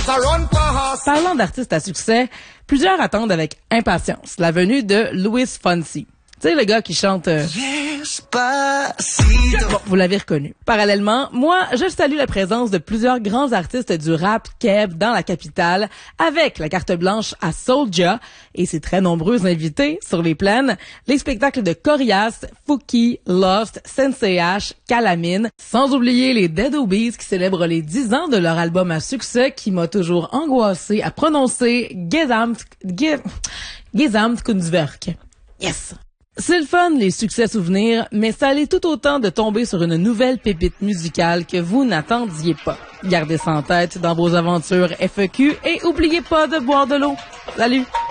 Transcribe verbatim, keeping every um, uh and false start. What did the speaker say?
Parlant d'artistes à succès, plusieurs attendent avec impatience la venue de Luis Fonsi. Tu sais, le gars qui chante... Euh... Bon, vous l'avez reconnu. Parallèlement, moi, je salue la présence de plusieurs grands artistes du rap keb dans la capitale, avec la carte blanche à Soulja et ses très nombreux invités sur les plaines, les spectacles de Corias, Fouki, Lost, Sensei H, Calamine, sans oublier les Dead Obies qui célèbrent les dix ans de leur album à succès qui m'a toujours angoissé à prononcer Gesamt... Gesamtkunstwerk. Yes! C'est le fun, les succès souvenirs, mais ça allait tout autant de tomber sur une nouvelle pépite musicale que vous n'attendiez pas. Gardez ça en tête dans vos aventures F A Q et oubliez pas de boire de l'eau. Salut!